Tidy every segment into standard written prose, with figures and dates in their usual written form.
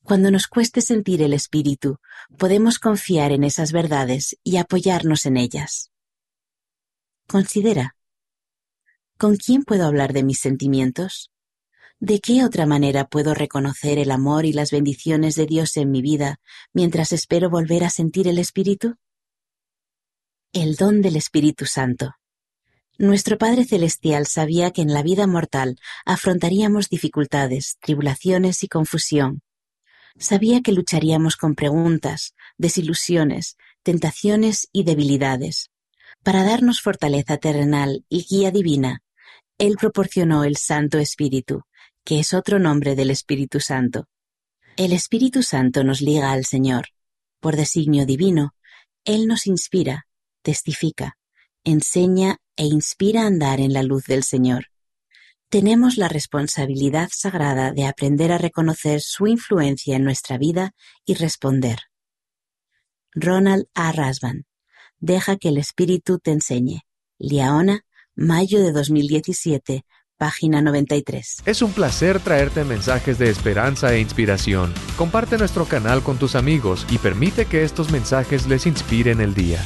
Cuando nos cueste sentir el Espíritu, podemos confiar en esas verdades y apoyarnos en ellas. Considera, ¿con quién puedo hablar de mis sentimientos? ¿De qué otra manera puedo reconocer el amor y las bendiciones de Dios en mi vida mientras espero volver a sentir el Espíritu? El don del Espíritu Santo. Nuestro Padre Celestial sabía que en la vida mortal afrontaríamos dificultades, tribulaciones y confusión. Sabía que lucharíamos con preguntas, desilusiones, tentaciones y debilidades. Para darnos fortaleza terrenal y guía divina, Él proporcionó el Santo Espíritu, que es otro nombre del Espíritu Santo. El Espíritu Santo nos liga al Señor. Por designio divino, Él nos inspira, testifica, enseña e inspira a andar en la luz del Señor. Tenemos la responsabilidad sagrada de aprender a reconocer su influencia en nuestra vida y responder. Ronald A. Rasband. Deja que el Espíritu te enseñe. Liaona, mayo de 2017, página 93. Es un placer traerte mensajes de esperanza e inspiración. Comparte nuestro canal con tus amigos y permite que estos mensajes les inspiren el día.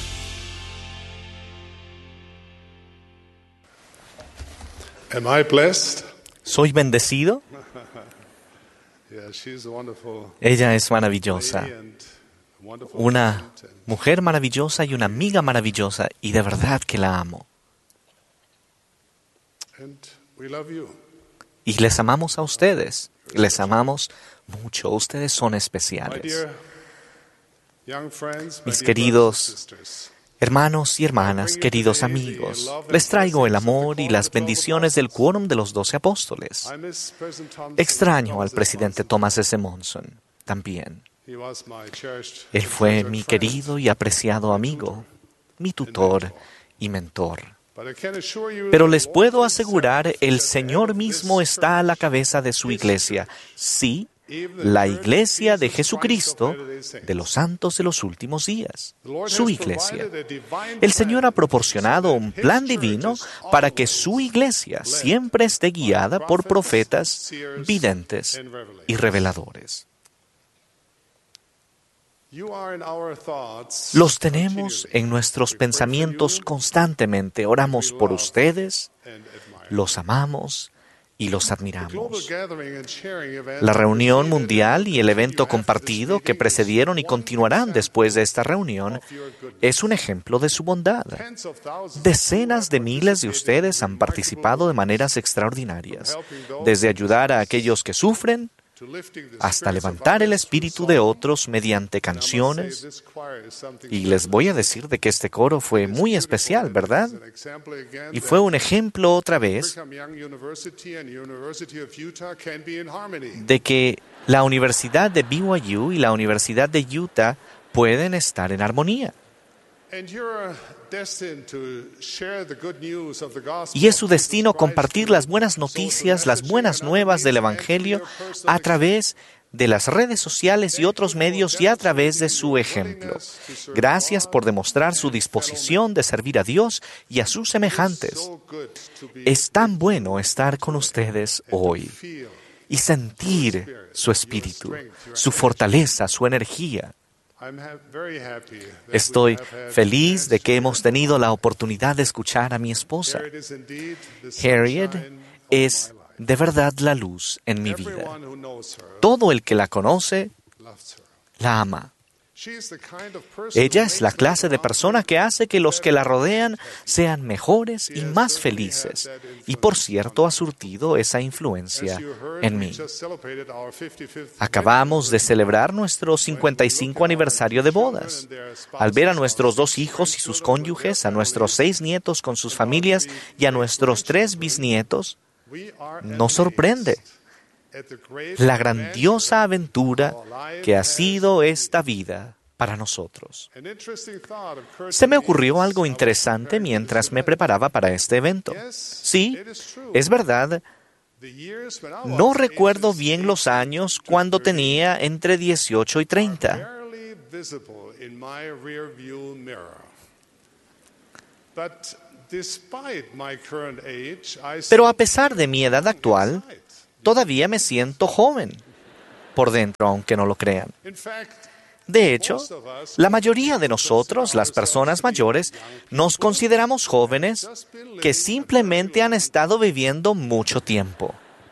Am I blessed? ¿Soy bendecido? Yeah, she's a wonderful Ella es maravillosa, lady and wonderful una friend, and mujer maravillosa y una amiga maravillosa, y de verdad que la amo. we love you. Y les amamos a ustedes, les amamos mucho, ustedes son My especiales. dear young friends, my Mis dear queridos brothers and sisters, hermanos y hermanas, queridos amigos, les traigo el amor y las bendiciones del quórum de los 12 apóstoles. I miss President Thomas. Extraño al presidente Thomas S. Monson también. He was my cherished Él fue treasured mi friend. querido y apreciado amigo, mi tutor y mentor. But I can assure you Pero that les all puedo things asegurar, serve el at the Señor head of mismo this está a la church. cabeza de su His iglesia. church. Sí, Even the la church of iglesia de Jesus Jesucristo, Christ of Latter-day Saints. de los santos de los últimos días, The Lord su has iglesia. provided a divine El Señor ha plan proporcionado so un that plan His church divino is para que always su iglesia led siempre esté by guiada por prophets, profetas, seers, videntes and revelators. y reveladores. You are in our thoughts Los tenemos continually. en nuestros We pray for pensamientos you, constantemente. Oramos por ustedes, and admire. los amamos y los The global admiramos. gathering and sharing event La reunión preceded mundial and y el continue evento after this compartido que meeting precedieron y is one continuarán example después de esta reunión of your goodness. es un ejemplo de su bondad. Tens of thousands of Decenas you de have miles de participated ustedes in han participado de remarkable maneras ways, extraordinarias, from helping those desde in ayudar a distress aquellos que sufren to lifting the hasta spirits of levantar el others through espíritu de song. otros mediante And I must say, canciones. this choir is something Y les voy a special. decir de que este coro fue It is muy beautiful, especial, and it ¿verdad? is an example again Y fue that un ejemplo otra vez Brigham Young University and University of Utah can be in harmony. de que la Universidad de BYU y la Universidad de Utah pueden estar en armonía. And you're destined to share the good news of the gospel Y es su of Jesus destino Christ compartir through las buenas social noticias, las messaging buenas and other nuevas del means and Evangelio through your personal a través de las redes sociales y otros medios y a través de su ejemplo. Gracias por demostrar su disposición de servir a Dios y a sus semejantes. So good to be Es tan bueno estar con ustedes hoy feel y sentir su espíritu, su fortaleza, su energía. very happy that Estoy we have had feliz de que chance hemos tenido la oportunidad de escuchar a mi esposa. Harriet is indeed the Harriet sunshine of es my life. de verdad la luz en mi vida. Everyone who knows her Todo el que la conoce loves her. la ama. She is the kind of person Ella who es la makes clase those de around persona her que hace que los que la rodean happy. sean mejores y She has más certainly felices. had that Y por influence cierto on ha me. surtido esa As influencia you heard, en we mí. just celebrated our 55th Acabamos de wedding celebrar nuestro anniversary. When we look 55 at our aniversario de children bodas. and their spouses, Al ver a our nuestros 2 six hijos y sus grandchildren with cónyuges, their a nuestros families, 6 nietos con sus and our familias three y a great nuestros 3 grandchildren, bisnietos, we are nos sorprende amazed at the great la grandiosa adventure aventura our life que ha has sido been. esta vida para nosotros. An interesting thought occurred Se to me me ocurrió as algo I was interesante preparing for mientras this me event. preparaba para este evento. Yes, Sí, it is true. es verdad, The years when I no was recuerdo ages bien los 18 años to cuando 30 tenía entre 18 y are 30, barely visible in my rearview mirror. But despite my current age, I pero a still pesar de mi edad actual, feel young inside. todavía me siento joven. por dentro, aunque no lo crean. In fact, De hecho, la mayoría de nosotros, las personas mayores, nos consideramos jóvenes que simplemente han estado viviendo mucho tiempo.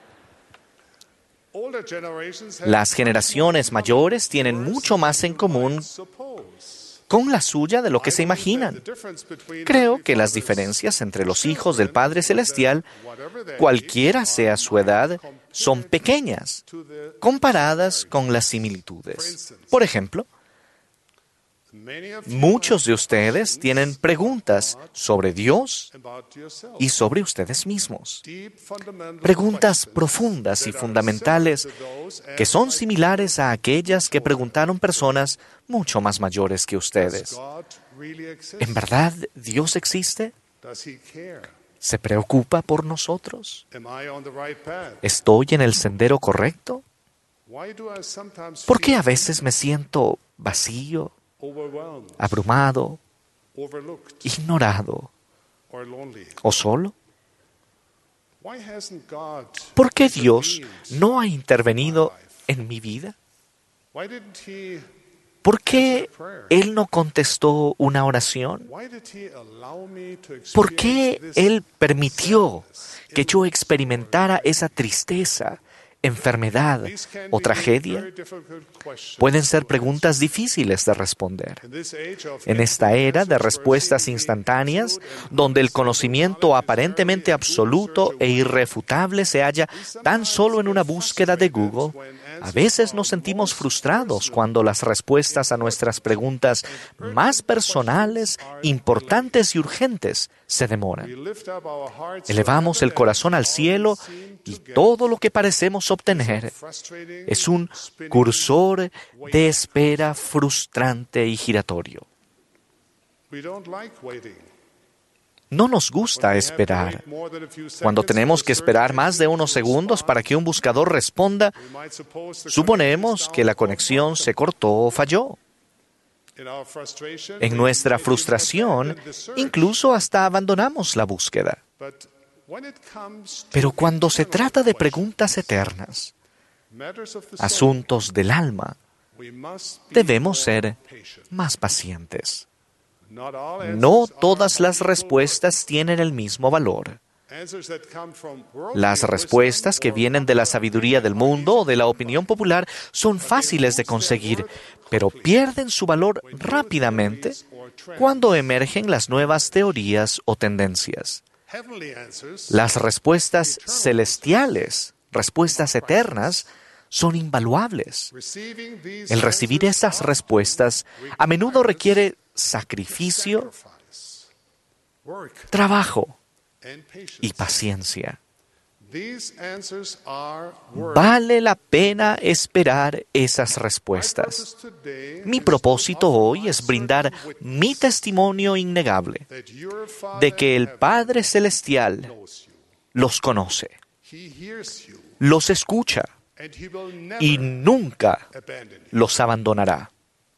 older generations have Las generaciones mayores tienen mucho más en común suppose. con la suya de lo que se imaginan. Creo que las diferencias entre los hijos del Padre Celestial, cualquiera sea su edad, son pequeñas comparadas con las similitudes. Por ejemplo, muchos de ustedes tienen preguntas sobre Dios y sobre ustedes mismos. Preguntas profundas y fundamentales que son similares a aquellas que preguntaron personas mucho más mayores que ustedes. ¿En verdad Dios existe? ¿Se preocupa por nosotros? ¿Estoy en el sendero correcto? ¿Por qué a veces me siento vacío, abrumado, ignorado o solo? ¿Por qué Dios no ha intervenido en mi vida? ¿Por qué Él no contestó una oración? ¿Por qué Él permitió que yo experimentara esa tristeza, enfermedad o tragedia? Pueden ser preguntas difíciles de responder. En esta era de respuestas instantáneas, donde el conocimiento aparentemente absoluto e irrefutable se halla tan solo en una búsqueda de Google, a veces nos sentimos frustrados cuando las respuestas a nuestras preguntas más personales, importantes y urgentes se demoran. Elevamos el corazón al cielo y todo lo que parecemos obtener es un cursor de espera frustrante y giratorio. No nos gusta esperar. Cuando tenemos que esperar más de unos segundos para que un buscador responda, suponemos que la conexión se cortó o falló. En nuestra frustración, incluso hasta abandonamos la búsqueda. Pero cuando se trata de preguntas eternas, asuntos del alma, debemos ser más pacientes. No todas las respuestas tienen el mismo valor. Las respuestas que vienen de la sabiduría del mundo o de la opinión popular son fáciles de conseguir, pero pierden su valor rápidamente cuando emergen las nuevas teorías o tendencias. Las respuestas celestiales, respuestas eternas, son invaluables. El recibir esas respuestas a menudo requiere sacrificio, trabajo y paciencia. Vale la pena esperar esas respuestas. Mi propósito hoy es brindar mi testimonio innegable de que el Padre Celestial los conoce, los escucha y nunca los abandonará.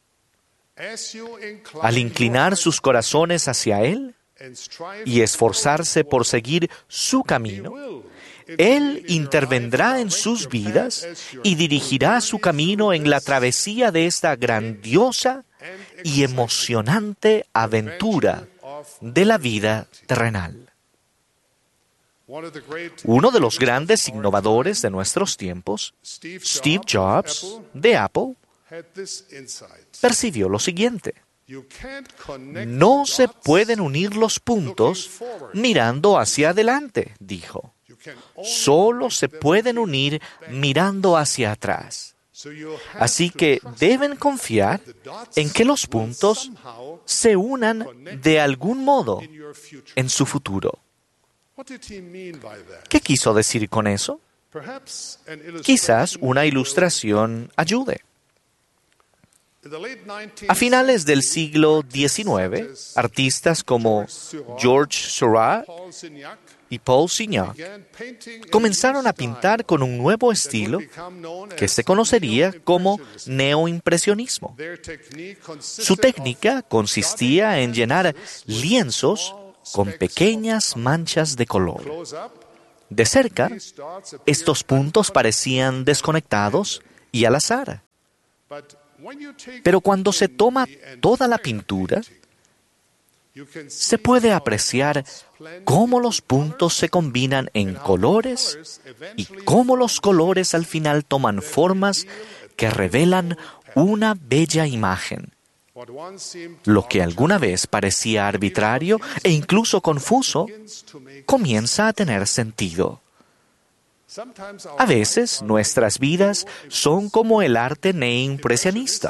Al inclinar sus corazones hacia Él y esforzarse por seguir su camino, Él intervendrá en sus vidas y dirigirá su camino en la travesía de esta grandiosa y emocionante aventura de la vida terrenal. Uno de los grandes innovadores de nuestros tiempos, Steve Jobs, de Apple, percibió lo siguiente: no se pueden unir los puntos mirando hacia adelante, dijo. Solo se pueden unir mirando hacia atrás. Así que deben confiar en que los puntos se unan de algún modo en su futuro. ¿Qué quiso decir con eso? Quizás una ilustración ayude. A finales del siglo XIX, artistas como George Seurat y Paul Signac comenzaron a pintar con un nuevo estilo que se conocería como neoimpresionismo. Su técnica consistía en llenar lienzos con pequeñas manchas de color. De cerca, estos puntos parecían desconectados y al azar. Pero cuando se toma toda la pintura, se puede apreciar cómo los puntos se combinan en colores y cómo los colores al final toman formas que revelan una bella imagen. Lo que alguna vez parecía arbitrario e incluso confuso, comienza a tener sentido. A veces nuestras vidas son como el arte neoimpresionista.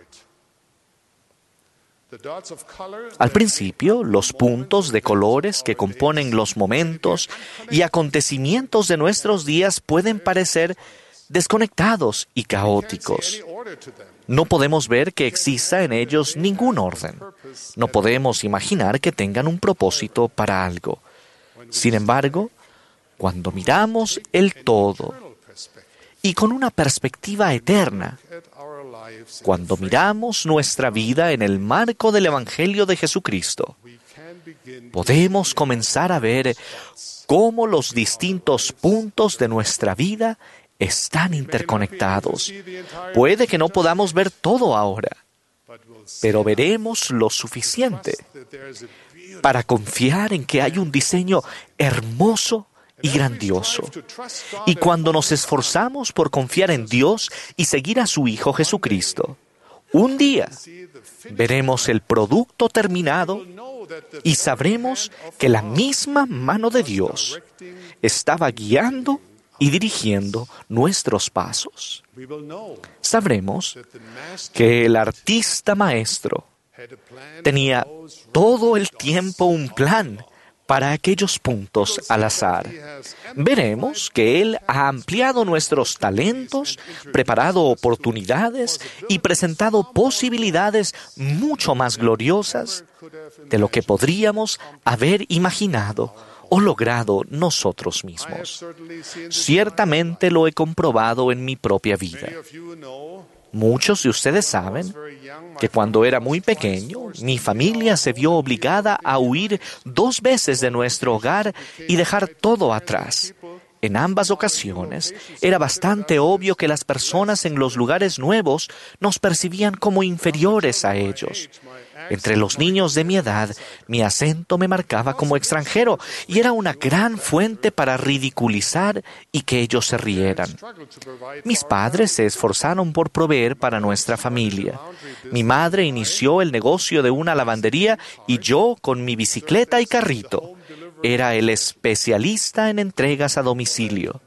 Al principio, los puntos de colores que componen los momentos y acontecimientos de nuestros días pueden parecer desconectados y caóticos. No podemos ver que exista en ellos ningún orden. No podemos imaginar que tengan un propósito para algo. Sin embargo, cuando miramos el todo y con una perspectiva eterna, cuando miramos nuestra vida en el marco del Evangelio de Jesucristo, podemos comenzar a ver cómo los distintos puntos de nuestra vida están interconectados. Puede que no podamos ver todo ahora, pero veremos lo suficiente para confiar en que hay un diseño hermoso y grandioso. Y cuando nos esforzamos por confiar en Dios y seguir a su Hijo Jesucristo, un día veremos el producto terminado y sabremos que la misma mano de Dios estaba guiando y dirigiendo nuestros pasos. Sabremos que el artista maestro tenía todo el tiempo un plan para aquellos puntos al azar. Veremos que Él ha ampliado nuestros talentos, preparado oportunidades y presentado posibilidades mucho más gloriosas de lo que podríamos haber imaginado o logrado nosotros mismos. Ciertamente lo he comprobado en mi propia vida. Muchos de ustedes saben que cuando era muy pequeño, mi familia se vio obligada a huir 2 veces de nuestro hogar y dejar todo atrás. En ambas ocasiones, era bastante obvio que las personas en los lugares nuevos nos percibían como inferiores a ellos. Entre los niños de mi edad, mi acento me marcaba como extranjero y era una gran fuente para ridiculizar y que ellos se rieran. Mis padres se esforzaron por proveer para nuestra familia. Mi madre inició el negocio de una lavandería y yo, con mi bicicleta y carrito, era el especialista en entregas a domicilio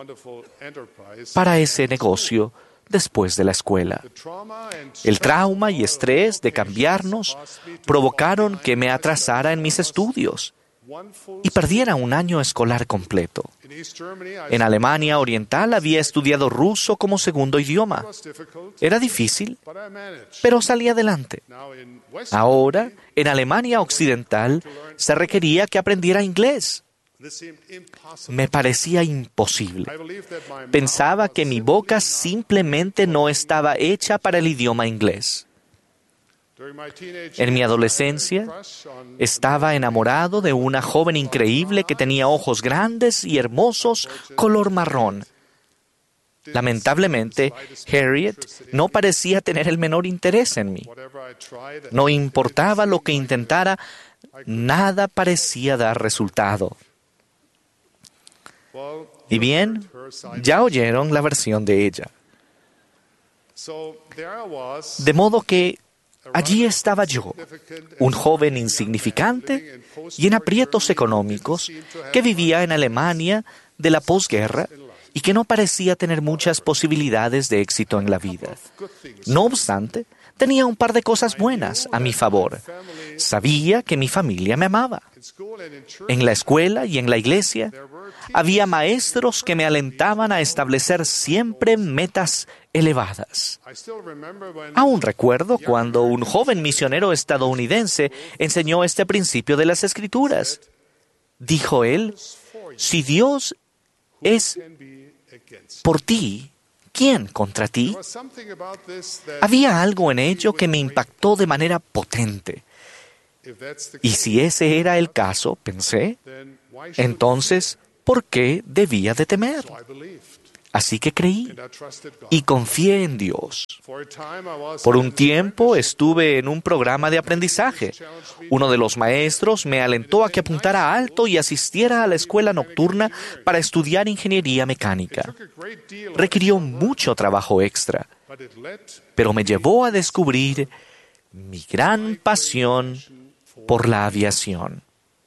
para ese negocio después de la escuela. El trauma y estrés de cambiarnos provocaron que me atrasara en mis estudios y perdiera un año escolar completo. En Alemania Oriental había estudiado ruso como segundo idioma. Era difícil, pero salí adelante. Ahora, en Alemania Occidental, se requería que aprendiera inglés. Me parecía imposible. Pensaba que mi boca simplemente no estaba hecha para el idioma inglés. En mi adolescencia, estaba enamorado de una joven increíble que tenía ojos grandes y hermosos, color marrón. Lamentablemente, Harriet no parecía tener el menor interés en mí. No importaba lo que intentara, nada parecía dar resultado. Y bien, ya oyeron la versión de ella. De modo que allí estaba yo, un joven insignificante y en aprietos económicos que vivía en Alemania de la posguerra y que no parecía tener muchas posibilidades de éxito en la vida. No obstante, tenía un par de cosas buenas a mi favor. Sabía que mi familia me amaba. En la escuela y en la iglesia había maestros que me alentaban a establecer siempre metas elevadas. Aún recuerdo cuando un joven misionero estadounidense enseñó este principio de las Escrituras. Dijo él, si Dios es por ti, ¿quién contra ti? Había algo en ello que me impactó de manera potente. Y si ese era el caso, pensé, entonces, ¿por qué debía de temer? Así que creí y confié en Dios. Por un tiempo estuve en un programa de aprendizaje. Uno de los maestros me alentó a que apuntara alto y asistiera a la escuela nocturna para estudiar ingeniería mecánica. Requirió mucho trabajo extra, pero me llevó a descubrir mi gran pasión por la aviación.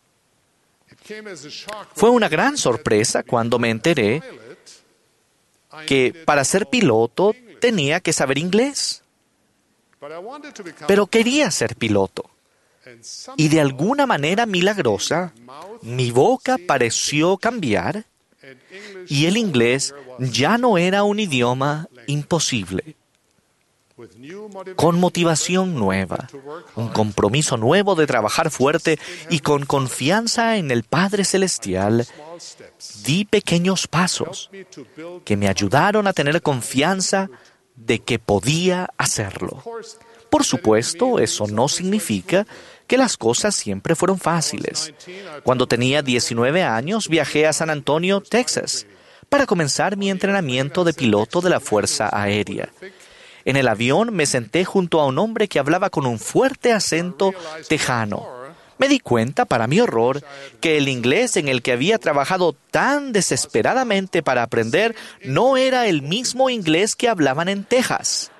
Fue una gran sorpresa cuando me enteré que para ser piloto tenía que saber inglés. Pero quería ser piloto. Y de alguna manera milagrosa, mi boca pareció cambiar y el inglés ya no era un idioma imposible. Con motivación nueva, un compromiso nuevo de trabajar fuerte y con confianza en el Padre Celestial, di pequeños pasos que me ayudaron a tener confianza de que podía hacerlo. Por supuesto, eso no significa que las cosas siempre fueron fáciles. Cuando tenía 19 años, viajé a San Antonio, Texas, para comenzar mi entrenamiento de piloto de la Fuerza Aérea. En el avión me senté junto a un hombre que hablaba con un fuerte acento tejano. Me di cuenta, para mi horror, que el inglés en el que había trabajado tan desesperadamente para aprender no era el mismo inglés que hablaban en Texas.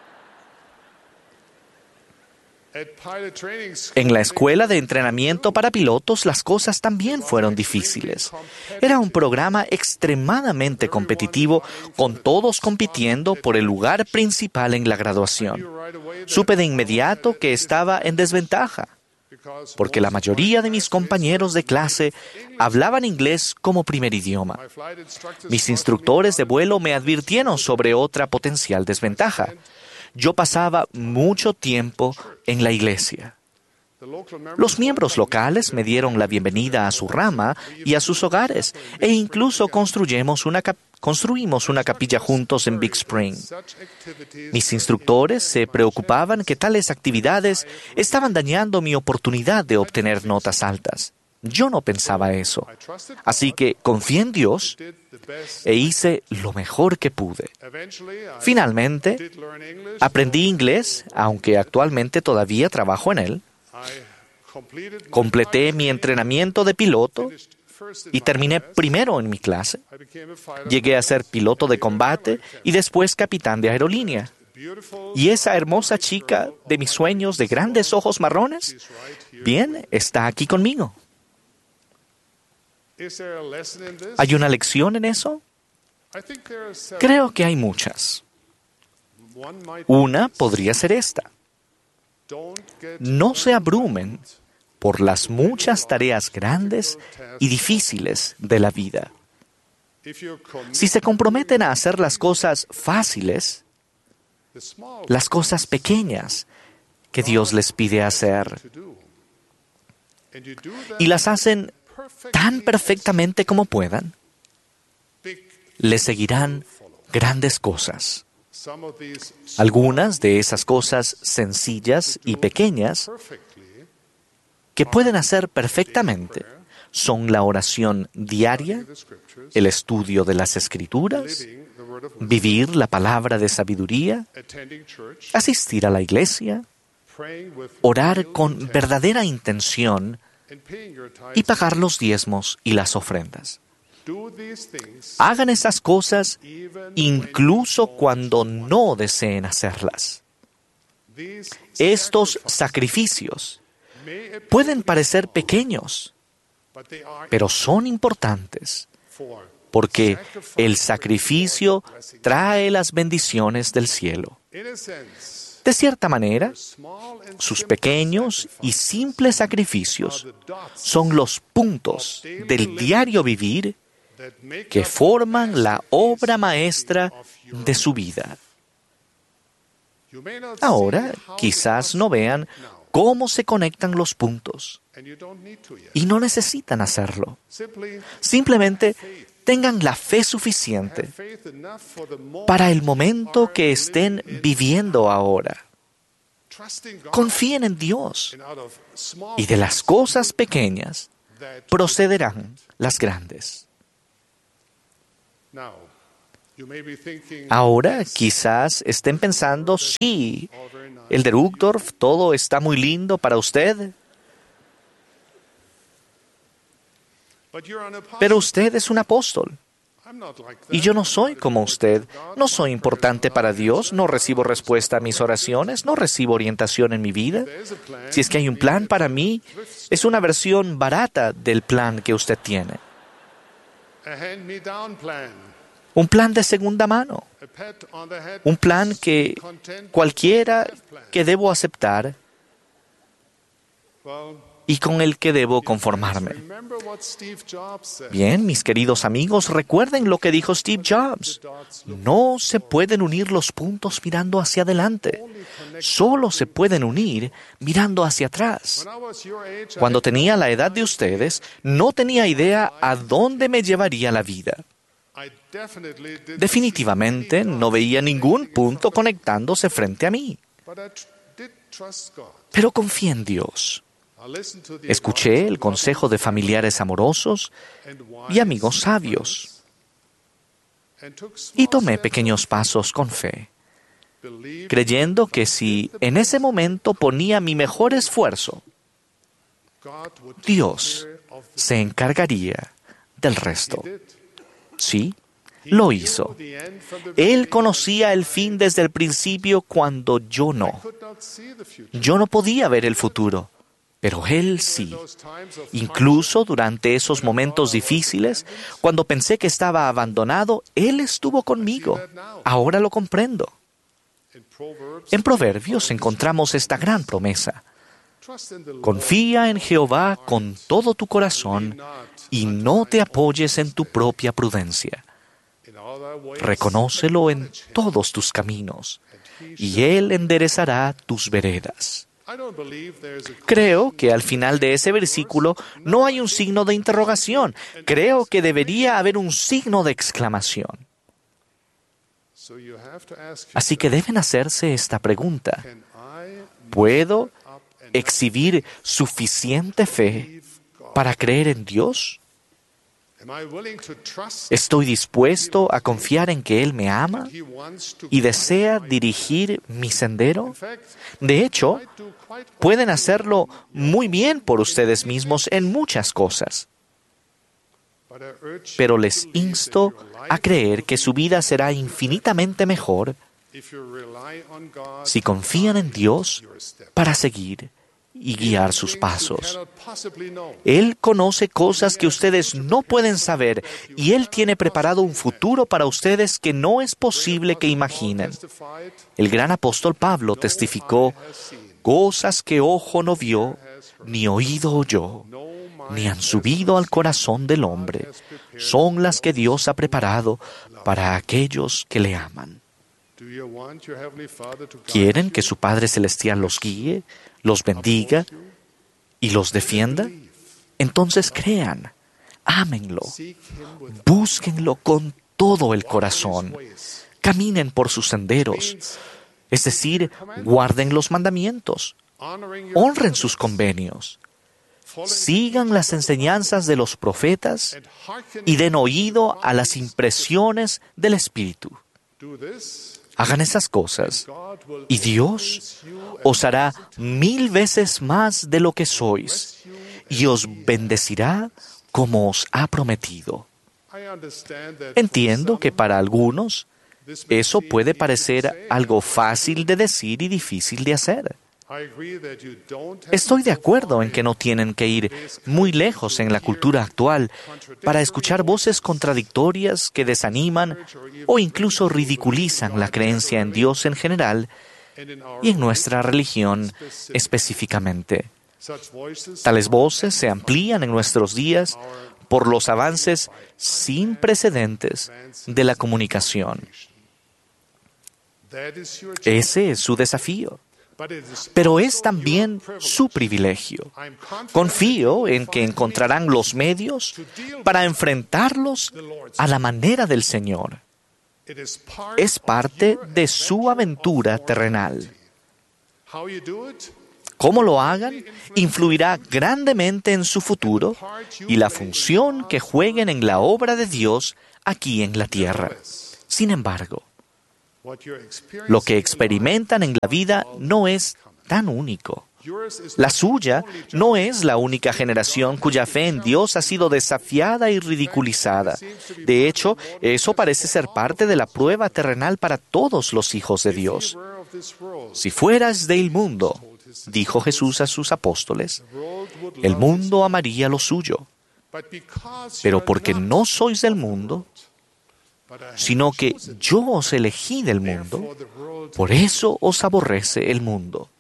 En la escuela de entrenamiento para pilotos las cosas también fueron difíciles. Era un programa extremadamente competitivo, con todos compitiendo por el lugar principal en la graduación. Supe de inmediato que estaba en desventaja, porque la mayoría de mis compañeros de clase hablaban inglés como primer idioma. Mis instructores de vuelo me advirtieron sobre otra potencial desventaja. Yo pasaba mucho tiempo en la iglesia. Los miembros locales me dieron la bienvenida a su rama y a sus hogares, e incluso construimos una capilla juntos en Big Spring. Mis instructores se preocupaban que tales actividades estaban dañando mi oportunidad de obtener notas altas. Yo no pensaba eso. Así que confié en Dios e hice lo mejor que pude. Finalmente, aprendí inglés, aunque actualmente todavía trabajo en él. Completé mi entrenamiento de piloto y terminé primero en mi clase. Llegué a ser piloto de combate y después capitán de aerolínea. ¿Y esa hermosa chica de mis sueños de grandes ojos marrones? Bien, está aquí conmigo. ¿Hay una lección en eso? Creo que hay muchas. Una podría ser esta. No se abrumen por las muchas tareas grandes y difíciles de la vida. Si se comprometen a hacer las cosas fáciles, las cosas pequeñas que Dios les pide hacer, y las hacen tan perfectamente como puedan, les seguirán grandes cosas. Algunas de esas cosas sencillas y pequeñas que pueden hacer perfectamente son la oración diaria, el estudio de las Escrituras, vivir la palabra de sabiduría, asistir a la iglesia, orar con verdadera intención y pagar los diezmos y las ofrendas. Hagan esas cosas incluso cuando no deseen hacerlas. Estos sacrificios pueden parecer pequeños, pero son importantes, porque el sacrificio trae las bendiciones del cielo. De cierta manera, sus pequeños y simples sacrificios son los puntos del diario vivir que forman la obra maestra de su vida. Ahora, quizás no vean cómo se conectan los puntos, y no necesitan hacerlo. Simplemente tengan la fe suficiente para el momento que estén viviendo ahora. Confíen en Dios, y de las cosas pequeñas procederán las grandes. Ahora quizás estén pensando, sí, Elder Uchtdorf, todo está muy lindo para usted, pero usted es un apóstol. Y yo no soy como usted. No soy importante para Dios, no recibo respuesta a mis oraciones, no recibo orientación en mi vida. Si es que hay un plan para mí, es una versión barata del plan que usted tiene. Un plan de segunda mano. Un plan que cualquiera que debo aceptar y con el que debo conformarme. Bien, mis queridos amigos, recuerden lo que dijo Steve Jobs. No se pueden unir los puntos mirando hacia adelante. Solo se pueden unir mirando hacia atrás. Cuando tenía la edad de ustedes, no tenía idea a dónde me llevaría la vida. Definitivamente no veía ningún punto conectándose frente a mí. Pero confié en Dios. Escuché el consejo de familiares amorosos y amigos sabios y tomé pequeños pasos con fe, creyendo que si en ese momento ponía mi mejor esfuerzo, Dios se encargaría del resto. Sí, lo hizo. Él conocía el fin desde el principio cuando yo no. Yo no podía ver el futuro. Pero Él sí. Incluso durante esos momentos difíciles, cuando pensé que estaba abandonado, Él estuvo conmigo. Ahora lo comprendo. En Proverbios encontramos esta gran promesa. Confía en Jehová con todo tu corazón y no te apoyes en tu propia prudencia. Reconócelo en todos tus caminos y Él enderezará tus veredas. Creo que al final de ese versículo no hay un signo de interrogación. Creo que debería haber un signo de exclamación. Así que deben hacerse esta pregunta. ¿Puedo exhibir suficiente fe para creer en Dios? ¿Estoy dispuesto a confiar en que Él me ama y desea dirigir mi sendero? De hecho, pueden hacerlo muy bien por ustedes mismos en muchas cosas. Pero les insto a creer que su vida será infinitamente mejor si confían en Dios para seguir y guiar sus pasos. Él conoce cosas que ustedes no pueden saber y Él tiene preparado un futuro para ustedes que no es posible que imaginen. El gran apóstol Pablo testificó, cosas que ojo no vio, ni oído oyó, ni han subido al corazón del hombre, son las que Dios ha preparado para aquellos que le aman. ¿Quieren que su Padre Celestial los guíe, los bendiga y los defienda? Entonces crean, ámenlo, búsquenlo con todo el corazón, caminen por sus senderos, es decir, guarden los mandamientos, honren sus convenios, sigan las enseñanzas de los profetas y den oído a las impresiones del Espíritu. Hagan esas cosas y Dios os hará 1000 veces más de lo que sois y os bendecirá como os ha prometido. Entiendo que para algunos eso puede parecer algo fácil de decir y difícil de hacer. Estoy de acuerdo en que no tienen que ir muy lejos en la cultura actual para escuchar voces contradictorias que desaniman o incluso ridiculizan la creencia en Dios en general y en nuestra religión específicamente. Tales voces se amplían en nuestros días por los avances sin precedentes de la comunicación. Ese es su desafío. Pero es también su privilegio. Confío en que encontrarán los medios para enfrentarlos a la manera del Señor. Es parte de su aventura terrenal. Cómo lo hagan influirá grandemente en su futuro y la función que jueguen en la obra de Dios aquí en la tierra. Sin embargo, lo que experimentan en la vida no es tan único. La suya no es la única generación cuya fe en Dios ha sido desafiada y ridiculizada. De hecho, eso parece ser parte de la prueba terrenal para todos los hijos de Dios. Si fueras del mundo, dijo Jesús a sus apóstoles, el mundo amaría lo suyo. Pero porque no sois del mundo, sino que yo os elegí del mundo, por eso os aborrece el mundo.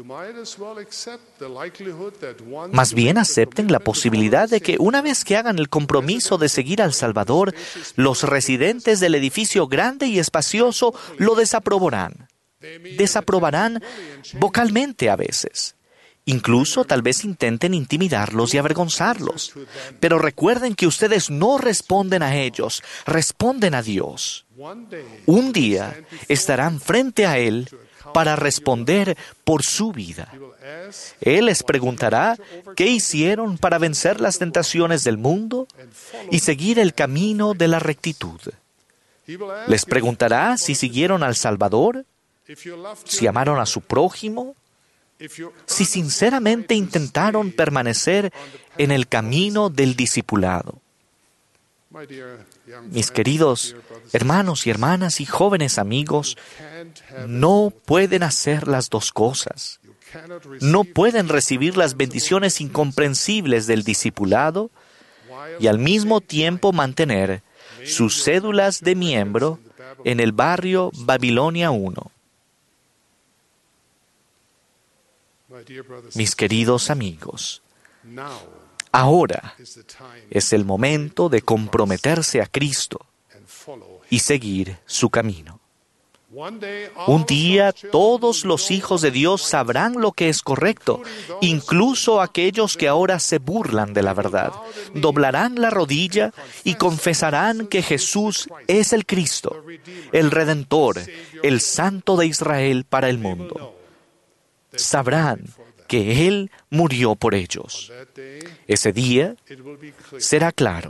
Más bien acepten la posibilidad de que una vez que hagan el compromiso de seguir al Salvador, los residentes del edificio grande y espacioso lo desaprobarán. Desaprobarán vocalmente a veces. Incluso tal vez intenten intimidarlos y avergonzarlos. Pero recuerden que ustedes no responden a ellos, responden a Dios. Un día estarán frente a Él para responder por su vida. Él les preguntará qué hicieron para vencer las tentaciones del mundo y seguir el camino de la rectitud. Les preguntará si siguieron al Salvador, si amaron a su prójimo, si sinceramente intentaron permanecer en el camino del discipulado. Mis queridos hermanos y hermanas y jóvenes amigos, no pueden hacer las dos cosas. No pueden recibir las bendiciones incomprensibles del discipulado y al mismo tiempo mantener sus cédulas de miembro en el barrio Babilonia 1. Mis queridos amigos, ahora es el momento de comprometerse a Cristo y seguir su camino. Un día todos los hijos de Dios sabrán lo que es correcto, incluso aquellos que ahora se burlan de la verdad. Doblarán la rodilla y confesarán que Jesús es el Cristo, el Redentor, el Santo de Israel para el mundo. Sabrán que Él murió por ellos. Ese día será claro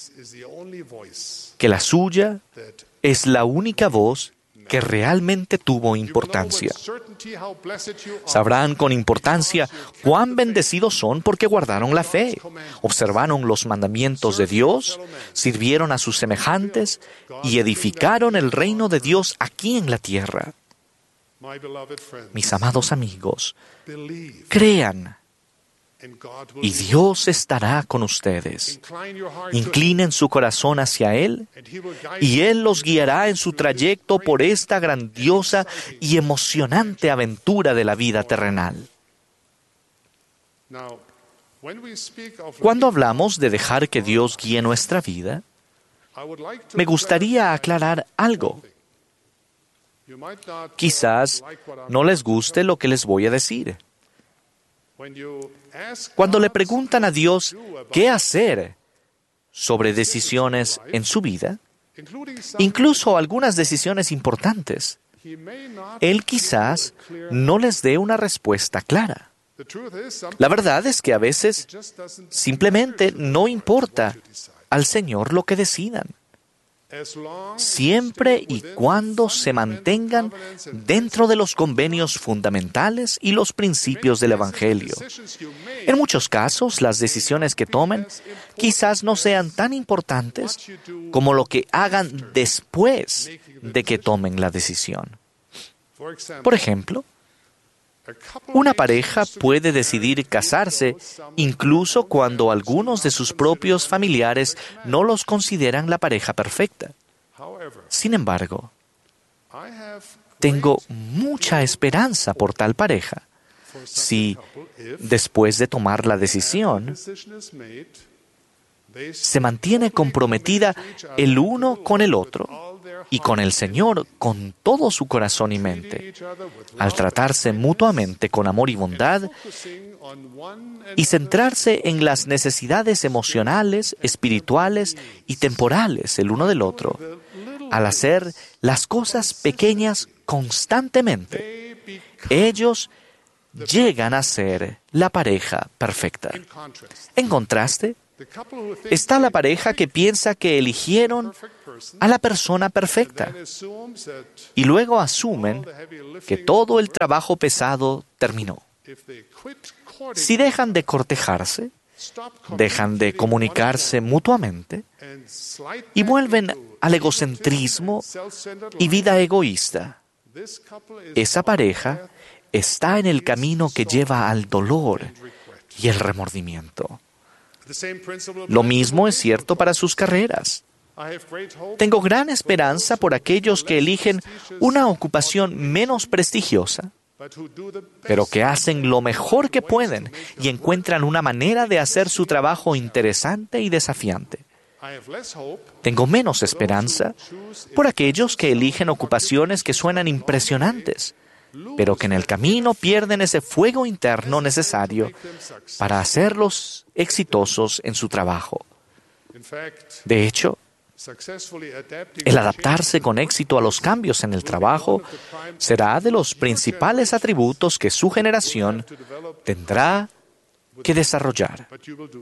que la suya es la única voz que realmente tuvo importancia. Sabrán con importancia cuán bendecidos son porque guardaron la fe, observaron los mandamientos de Dios, sirvieron a sus semejantes y edificaron el reino de Dios aquí en la tierra. Mis amados amigos, crean y Dios estará con ustedes. Inclinen su corazón hacia Él y Él los guiará en su trayecto por esta grandiosa y emocionante aventura de la vida terrenal. Cuando hablamos de dejar que Dios guíe nuestra vida, me gustaría aclarar algo. Quizás no les guste lo que les voy a decir. Cuando le preguntan a Dios qué hacer sobre decisiones en su vida, incluso algunas decisiones importantes, Él quizás no les dé una respuesta clara. La verdad es que a veces simplemente no importa al Señor lo que decidan. Siempre y cuando se mantengan dentro de los convenios fundamentales y los principios del Evangelio. En muchos casos, las decisiones que tomen quizás no sean tan importantes como lo que hagan después de que tomen la decisión. Por ejemplo, una pareja puede decidir casarse incluso cuando algunos de sus propios familiares no los consideran la pareja perfecta. Sin embargo, tengo mucha esperanza por tal pareja si, después de tomar la decisión, se mantiene comprometida el uno con el otro y con el Señor con todo su corazón y mente, al tratarse mutuamente con amor y bondad y centrarse en las necesidades emocionales, espirituales y temporales el uno del otro, al hacer las cosas pequeñas constantemente. Ellos llegan a ser la pareja perfecta. En contraste, Está la pareja que piensa que eligieron a la persona perfecta y luego asumen que todo el trabajo pesado terminó. Si dejan de cortejarse, dejan de comunicarse mutuamente y vuelven al egocentrismo y vida egoísta, esa pareja está en el camino que lleva al dolor y el remordimiento. Lo mismo es cierto para sus carreras. Tengo gran esperanza por aquellos que eligen una ocupación menos prestigiosa, pero que hacen lo mejor que pueden y encuentran una manera de hacer su trabajo interesante y desafiante. Tengo menos esperanza por aquellos que eligen ocupaciones que suenan impresionantes, pero que en el camino pierden ese fuego interno necesario para hacerlos exitosos en su trabajo. De hecho, el adaptarse con éxito a los cambios en el trabajo será de los principales atributos que su generación tendrá que desarrollar.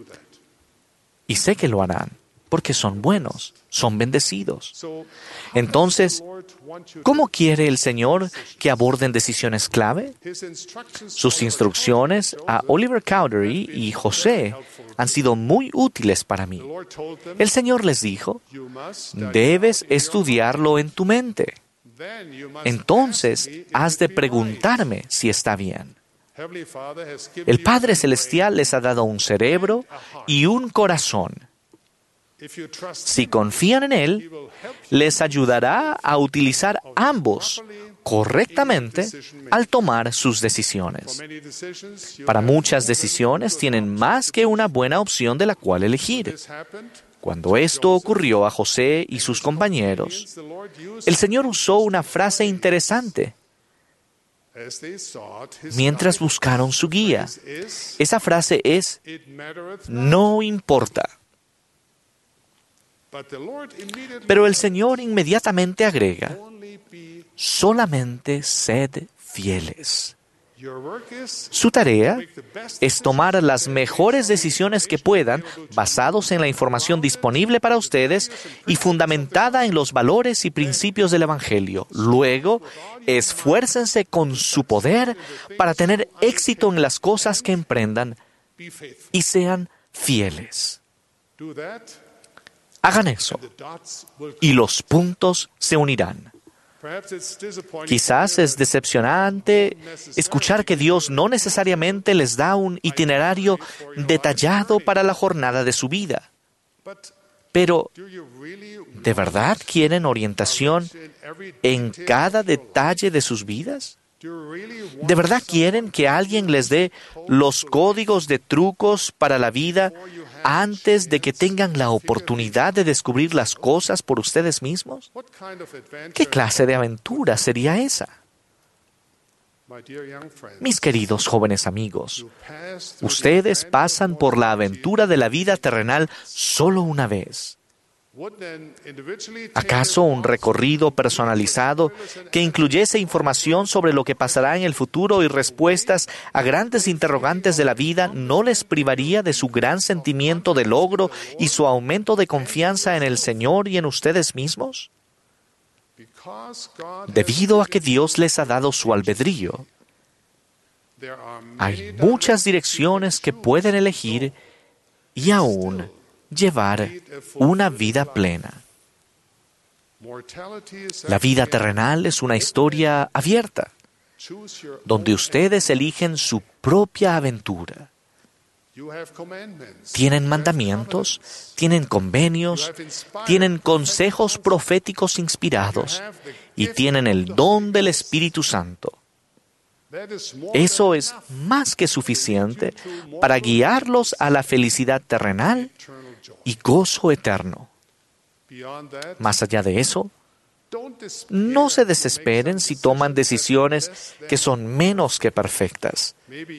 Y sé que lo harán, porque son buenos, son bendecidos. Entonces, ¿cómo quiere el Señor que aborden decisiones clave? Sus instrucciones a Oliver Cowdery y José han sido muy útiles para mí. El Señor les dijo, debes estudiarlo en tu mente. Entonces, has de preguntarme si está bien. El Padre Celestial les ha dado un cerebro y un corazón. Si confían en Él, les ayudará a utilizar ambos correctamente al tomar sus decisiones. Para muchas decisiones tienen más que una buena opción de la cual elegir. Cuando esto ocurrió a José y sus compañeros, el Señor usó una frase interesante. Mientras buscaron su guía, esa frase es, no importa. Pero el Señor inmediatamente agrega, solamente sed fieles. Su tarea es tomar las mejores decisiones que puedan, basados en la información disponible para ustedes y fundamentada en los valores y principios del Evangelio. Luego, esfuércense con su poder para tener éxito en las cosas que emprendan y sean fieles. Hagan eso, y los puntos se unirán. Quizás es decepcionante escuchar que Dios no necesariamente les da un itinerario detallado para la jornada de su vida. Pero, ¿de verdad quieren orientación en cada detalle de sus vidas? ¿De verdad quieren que alguien les dé los códigos de trucos para la vida antes de que tengan la oportunidad de descubrir las cosas por ustedes mismos? ¿Qué clase de aventura sería esa? Mis queridos jóvenes amigos, ustedes pasan por la aventura de la vida terrenal solo una vez. ¿Acaso un recorrido personalizado que incluyese información sobre lo que pasará en el futuro y respuestas a grandes interrogantes de la vida no les privaría de su gran sentimiento de logro y su aumento de confianza en el Señor y en ustedes mismos? Debido a que Dios les ha dado su albedrío, hay muchas direcciones que pueden elegir y aún llevar una vida plena. La vida terrenal es una historia abierta, donde ustedes eligen su propia aventura. Tienen mandamientos, tienen convenios, tienen consejos proféticos inspirados y tienen el don del Espíritu Santo. Eso es más que suficiente para guiarlos a la felicidad terrenal y gozo eterno. Más allá de eso, no se desesperen si toman decisiones que son menos que perfectas,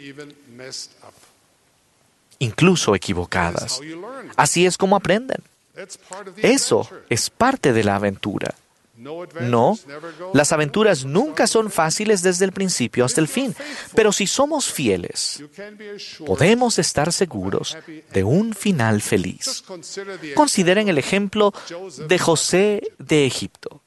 incluso equivocadas. Así es como aprenden. Eso es parte de la aventura. No, las aventuras nunca son fáciles desde el principio hasta el fin, pero si somos fieles, podemos estar seguros de un final feliz. Consideren el ejemplo de José de Egipto.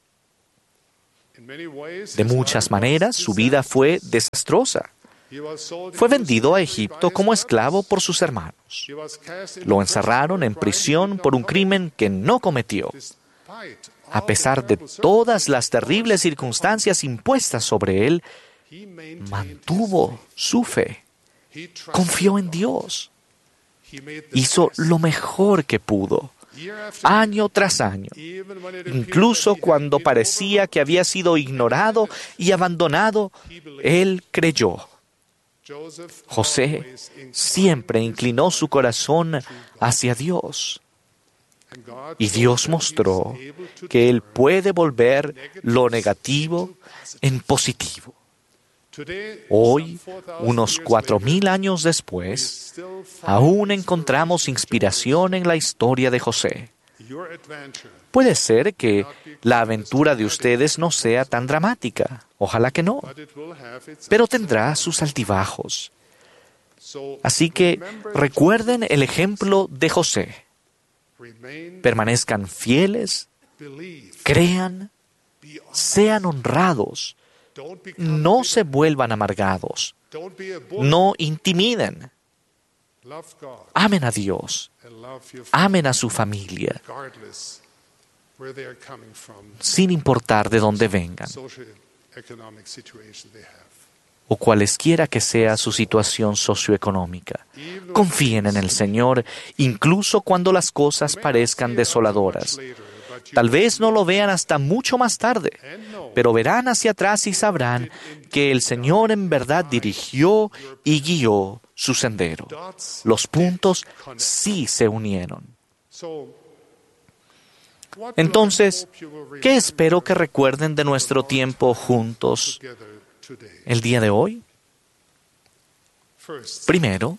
De muchas maneras, su vida fue desastrosa. Fue vendido a Egipto como esclavo por sus hermanos. Lo encerraron en prisión por un crimen que no cometió. A pesar de todas las terribles circunstancias impuestas sobre él, mantuvo su fe. Confió en Dios. Hizo lo mejor que pudo, año tras año, incluso cuando parecía que había sido ignorado y abandonado, él creyó. José siempre inclinó su corazón hacia Dios. Y Dios mostró que Él puede volver lo negativo en positivo. Hoy, unos 4,000 años después, aún encontramos inspiración en la historia de José. Puede ser que la aventura de ustedes no sea tan dramática. Ojalá que no. Pero tendrá sus altibajos. Así que recuerden el ejemplo de José. Permanezcan fieles, crean, sean honrados, no se vuelvan amargados, no intimiden, amen a Dios, amen a su familia, sin importar de dónde vengan o cualesquiera que sea su situación socioeconómica. Confíen en el Señor, incluso cuando las cosas parezcan desoladoras. Tal vez no lo vean hasta mucho más tarde, pero verán hacia atrás y sabrán que el Señor en verdad dirigió y guió su sendero. Los puntos sí se unieron. Entonces, ¿qué espero que recuerden de nuestro tiempo juntos el día de hoy? Primero,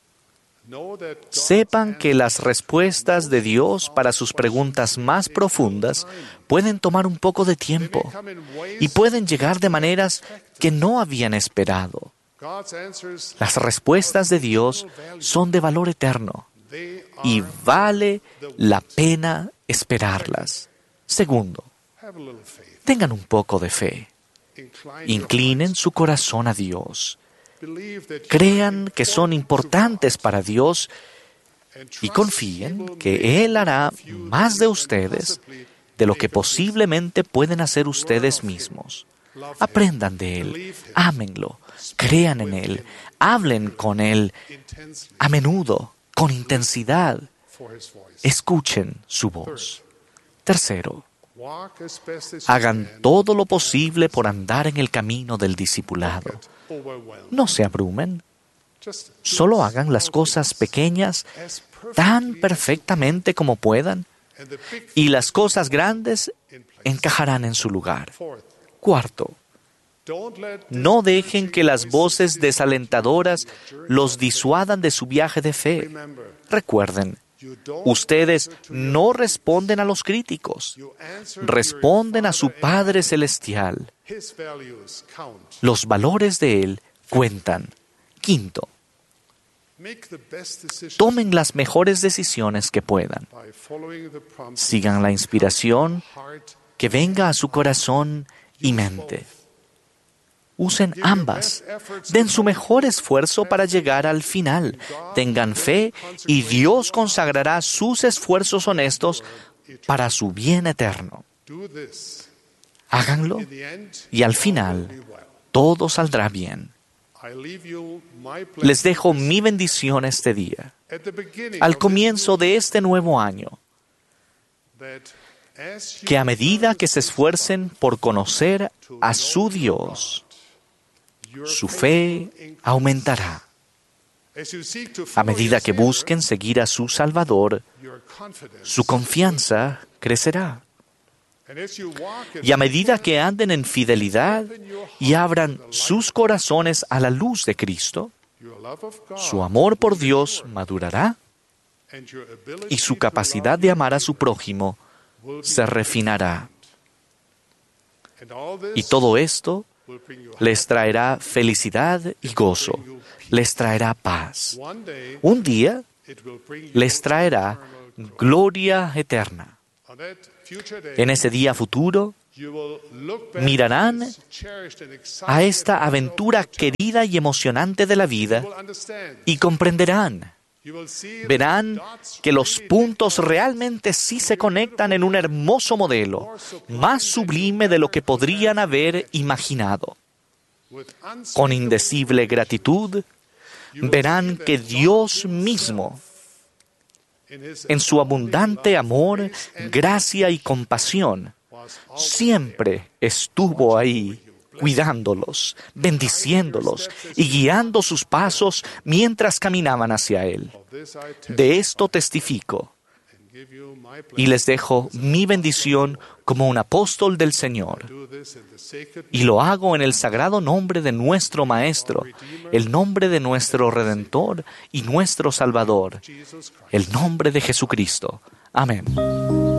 sepan que las respuestas de Dios para sus preguntas más profundas pueden tomar un poco de tiempo y pueden llegar de maneras que no habían esperado. Las respuestas de Dios son de valor eterno y vale la pena esperarlas. Segundo, tengan un poco de fe. Inclinen su corazón a Dios. Crean que son importantes para Dios y confíen que Él hará más de ustedes de lo que posiblemente pueden hacer ustedes mismos. Aprendan de Él, ámenlo, crean en Él, hablen con Él a menudo, con intensidad. Escuchen su voz. Tercero, hagan todo lo posible por andar en el camino del discipulado. No se abrumen. Solo hagan las cosas pequeñas tan perfectamente como puedan y las cosas grandes encajarán en su lugar. Cuarto, no dejen que las voces desalentadoras los disuadan de su viaje de fe. Recuerden, ustedes no responden a los críticos, responden a su Padre Celestial. Los valores de Él cuentan. Quinto, tomen las mejores decisiones que puedan. Sigan la inspiración que venga a su corazón y mente. Usen ambas. Den su mejor esfuerzo para llegar al final. Tengan fe y Dios consagrará sus esfuerzos honestos para su bien eterno. Háganlo y al final todo saldrá bien. Les dejo mi bendición este día, al comienzo de este nuevo año, que a medida que se esfuercen por conocer a su Dios, su fe aumentará. A medida que busquen seguir a su Salvador, su confianza crecerá. Y a medida que anden en fidelidad y abran sus corazones a la luz de Cristo, su amor por Dios madurará y su capacidad de amar a su prójimo se refinará. Y todo esto les traerá felicidad y gozo, les traerá paz. Un día les traerá gloria eterna. En ese día futuro, mirarán a esta aventura querida y emocionante de la vida y comprenderán. Verán que los puntos realmente sí se conectan en un hermoso modelo, más sublime de lo que podrían haber imaginado. Con indecible gratitud, verán que Dios mismo, en su abundante amor, gracia y compasión, siempre estuvo ahí, cuidándolos, bendiciéndolos y guiando sus pasos mientras caminaban hacia Él. De esto testifico y les dejo mi bendición como un apóstol del Señor. Y lo hago en el sagrado nombre de nuestro Maestro, el nombre de nuestro Redentor y nuestro Salvador, el nombre de Jesucristo. Amén.